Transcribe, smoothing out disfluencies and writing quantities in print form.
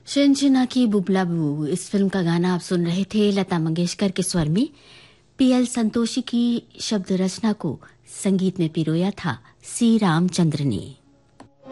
शिनशिना की बुबला बू, इस फिल्म का गाना आप सुन रहे थे लता मंगेशकर के स्वर में। पीएल संतोषी की शब्द रचना को संगीत में पिरोया था सी रामचंद्र ने।